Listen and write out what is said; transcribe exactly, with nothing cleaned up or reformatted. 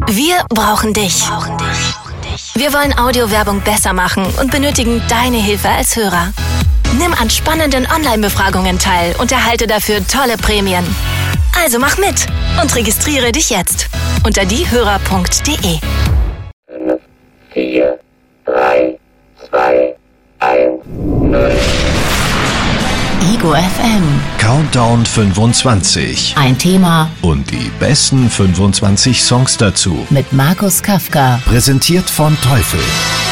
Wir brauchen dich. Wir wollen Audiowerbung besser machen und benötigen deine Hilfe als Hörer. Nimm an spannenden Online-Befragungen teil und erhalte dafür tolle Prämien. Also mach mit und registriere dich jetzt unter diehörer punkt de. fünf, vier, drei, zwei, eins, null. Ego F M. Countdown fünfundzwanzig. Ein Thema Und die besten fünfundzwanzig Songs dazu. mit Markus Kafka. Präsentiert von Teufel.